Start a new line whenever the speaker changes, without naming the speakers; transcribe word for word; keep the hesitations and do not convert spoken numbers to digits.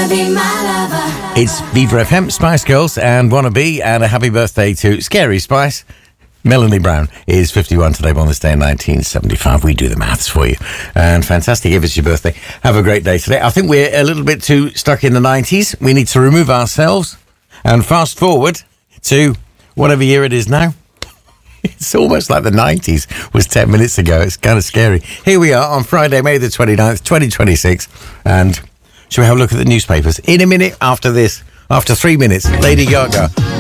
Wanna be my lover.
It's Viva F M, Spice Girls, and Wanna Be, and a happy birthday to Scary Spice. Melanie Brown is fifty-one today, on this day in nineteen seventy-five. We do the maths for you. And fantastic, if it's your birthday, have a great day today. I think we're a little bit too stuck in the nineties. We need to remove ourselves and fast forward to whatever year it is now. It's almost like the nineties was ten minutes ago. It's kind of scary. Here we are on Friday, May the twenty-ninth, twenty twenty-six. And shall we have a look at the newspapers? In a minute after this, after three minutes, Lady Gaga.